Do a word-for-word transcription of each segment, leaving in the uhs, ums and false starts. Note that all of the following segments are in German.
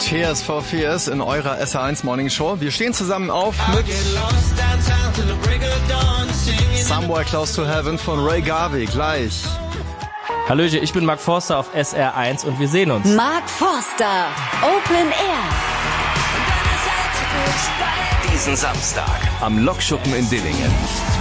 Tears for Fears in eurer S R eins Morning Show. Wir stehen zusammen auf mit Somewhere Close to Heaven von Ray Garvey. Gleich. Hallöchen, ich bin Mark Forster auf S R eins und wir sehen uns. Mark Forster, Open Air. Diesen Samstag am Lokschuppen in Dillingen.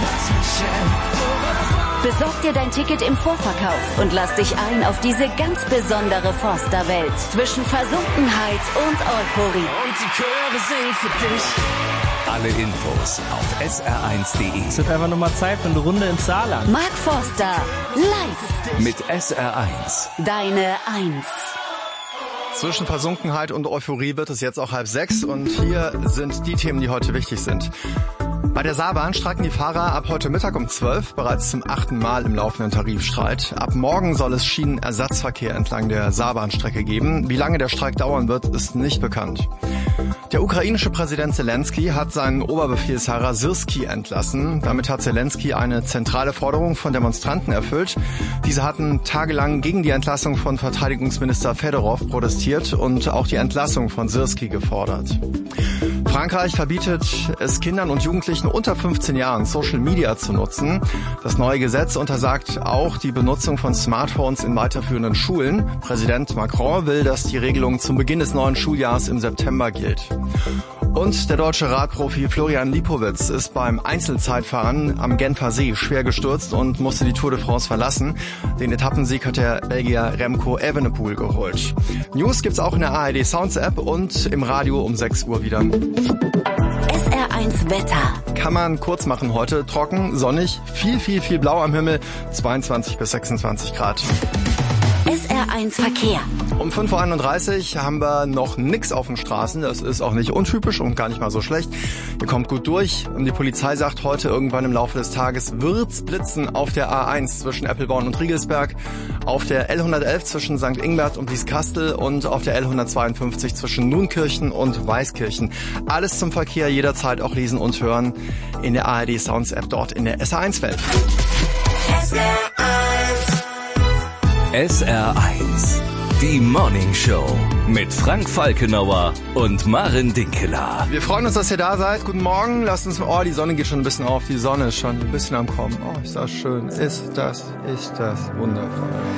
Besorg dir dein Ticket im Vorverkauf und lass dich ein auf diese ganz besondere Forster-Welt zwischen Versunkenheit und Euphorie. Und die Chöre singen für dich. Alle Infos auf S R eins punkt de. Es wird einfach nur mal Zeit für eine Runde ins Saarland. Mark Forster, live. Mit S R eins. Deine Eins. Zwischen Versunkenheit und Euphorie wird es jetzt auch halb sechs und hier sind die Themen, die heute wichtig sind. Bei der Saarbahn streiken die Fahrer ab heute Mittag um zwölf bereits zum achten Mal im laufenden Tarifstreit. Ab morgen soll es Schienenersatzverkehr entlang der Saarbahnstrecke geben. Wie lange der Streik dauern wird, ist nicht bekannt. Der ukrainische Präsident Zelensky hat seinen Oberbefehlshaber Syrskyi entlassen. Damit hat Zelensky eine zentrale Forderung von Demonstranten erfüllt. Diese hatten tagelang gegen die Entlassung von Verteidigungsminister Fedorov protestiert und auch die Entlassung von Syrskyi gefordert. Frankreich verbietet es Kindern und Jugendlichen unter fünfzehn Jahren Social Media zu nutzen. Das neue Gesetz untersagt auch die Benutzung von Smartphones in weiterführenden Schulen. Präsident Macron will, dass die Regelung zum Beginn des neuen Schuljahres im September gilt. Und der deutsche Radprofi Florian Lipowitz ist beim Einzelzeitfahren am Genfer See schwer gestürzt und musste die Tour de France verlassen. Den Etappensieg hat der Belgier Remco Evenepoel geholt. News gibt's auch in der A R D Sounds App und im Radio um sechs Uhr wieder. S R eins Wetter. Kann man kurz machen heute. Trocken, sonnig, viel, viel, viel blau am Himmel. zweiundzwanzig bis sechsundzwanzig Grad. S R eins Verkehr. Um fünf Uhr einunddreißig haben wir noch nix auf den Straßen. Das ist auch nicht untypisch und gar nicht mal so schlecht. Ihr kommt gut durch. Und die Polizei sagt, heute irgendwann im Laufe des Tages wird's blitzen auf der A eins zwischen Eppelborn und Riegelsberg, auf der L hundertelf zwischen Sankt Ingbert und Wieskastel und auf der L hundertzweiundfünfzig zwischen Nunkirchen und Weißkirchen. Alles zum Verkehr jederzeit auch lesen und hören in der A R D Sounds App, dort in der S R eins Welt. S R eins. S R eins. Die Morning Show mit Frank Falkenauer und Maren Dinkeler. Wir freuen uns, dass ihr da seid. Guten Morgen. Lasst uns, oh, die Sonne geht schon ein bisschen auf. Die Sonne ist schon ein bisschen am Kommen. Oh, ist das schön. Ist das, ist das wundervoll.